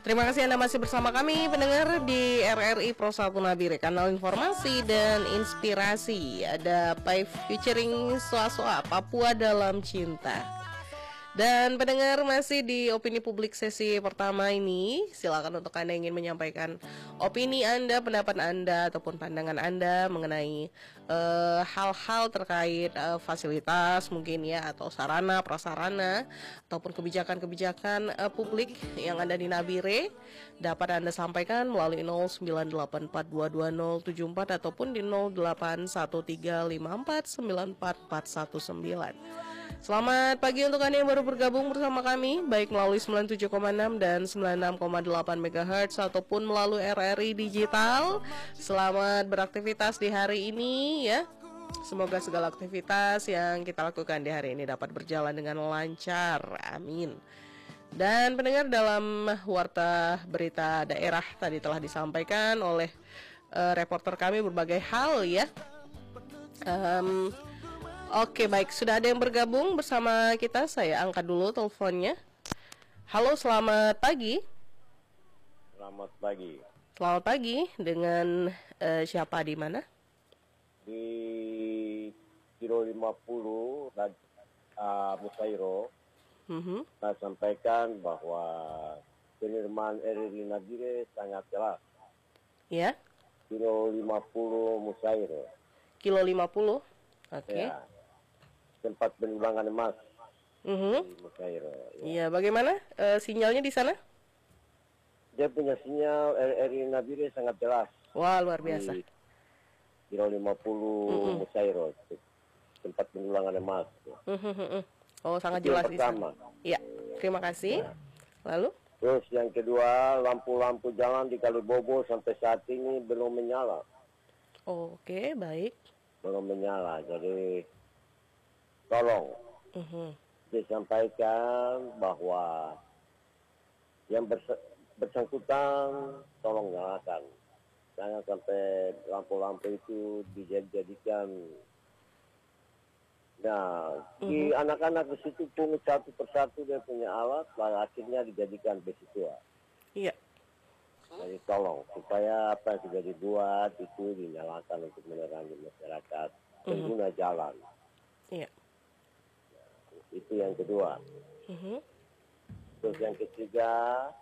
Terima kasih Anda masih bersama kami pendengar di RRI Pro 1 Nabire, kanal informasi dan inspirasi. Ada Pai featuring Soa-Soa, Papua dalam Cinta. Dan pendengar masih di opini publik sesi pertama ini. Silakan untuk Anda yang ingin menyampaikan opini Anda, pendapat Anda ataupun pandangan Anda mengenai hal-hal terkait fasilitas mungkin ya, atau sarana prasarana ataupun kebijakan-kebijakan publik yang ada di Nabire, dapat Anda sampaikan melalui 0984220074 ataupun di 081354944119. Selamat pagi untuk Anda yang baru bergabung bersama kami, baik melalui 97,6 dan 96,8 MHz ataupun melalui RRI Digital. Selamat beraktivitas di hari ini ya. Semoga segala aktivitas yang kita lakukan di hari ini dapat berjalan dengan lancar. Amin. Dan pendengar, dalam warta berita daerah tadi telah disampaikan oleh reporter kami berbagai hal ya. Oke, baik, sudah ada yang bergabung bersama kita. Saya angkat dulu teleponnya. Halo, selamat pagi. Selamat pagi. Selamat pagi, dengan siapa, di mana? Di Kilo 50 Musairo. Saya sampaikan bahwa penerimaan RRI Nabire sangat jelas. Ya. Kilo 50 Musairo. Kilo 50. Oke. Ya. Tempat penimbangan emas di Musairo. Iya, bagaimana sinyalnya di sana? Dia punya sinyal RRI Nabire sangat jelas. Wah, luar biasa. Di Kilo 50 Musairo, tempat penimbangan emas. Oh, sangat itu jelas di pertama. sana. Iya, terima kasih. Ya. Lalu? Terus yang kedua, lampu-lampu jalan di Kalibobo sampai saat ini belum menyala. Oke, baik. Belum menyala, jadi tolong disampaikan bahwa yang bersangkutan tolong nyalakan. Jangan sampai lampu-lampu itu dijadikan. Nah, di anak-anak di situ pun satu persatu dia punya alat, lalu akhirnya dijadikan besi tua. Iya. Jadi tolong supaya apa yang sudah dibuat itu dinyalakan untuk menerangi masyarakat pengguna jalan. Iya. Itu yang kedua. Terus yang ketiga,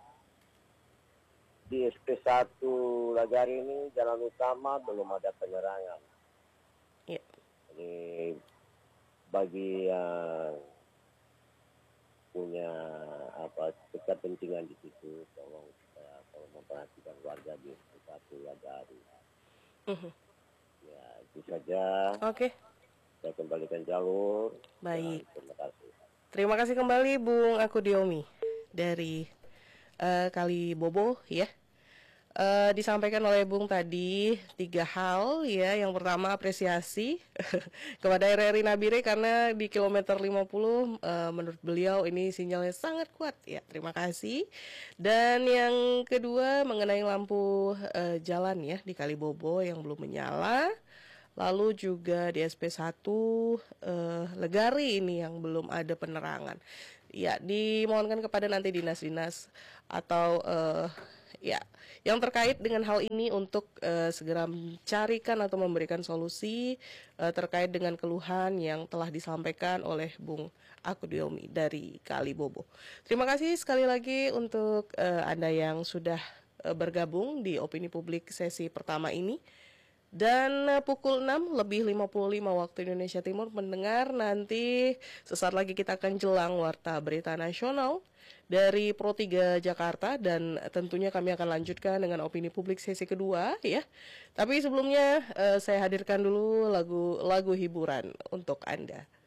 di SP1 Lagari ini jalan utama belum ada penerangan. Iya. Jadi bagi yang punya kepentingan di situ, tolong memperhatikan warga di SP1 Lagari. Ya, itu saja. Oke. Saya kembalikan jalur. Baik. Terima kasih. Terima kasih kembali Bung Akudiomi dari Kalibobo ya. Disampaikan oleh Bung tadi 3 hal ya. Yang pertama, apresiasi kepada RRI Nabire karena di kilometer 50 menurut beliau ini sinyalnya sangat kuat ya. Terima kasih. Dan yang kedua mengenai lampu jalan ya di Kalibobo yang belum menyala. Lalu juga di SP1 Legari ini yang belum ada penerangan. Ya, dimohonkan kepada nanti dinas-dinas atau ya yang terkait dengan hal ini untuk segera mencarikan atau memberikan solusi terkait dengan keluhan yang telah disampaikan oleh Bung Akudiomi dari Kalibobo. Terima kasih sekali lagi untuk Anda yang sudah bergabung di opini publik sesi pertama ini. Dan pukul 6:55 waktu Indonesia Timur, mendengar nanti sesaat lagi kita akan jelang warta berita nasional dari Pro 3 Jakarta, dan tentunya kami akan lanjutkan dengan opini publik sesi kedua ya. Tapi sebelumnya saya hadirkan dulu lagu hiburan untuk Anda.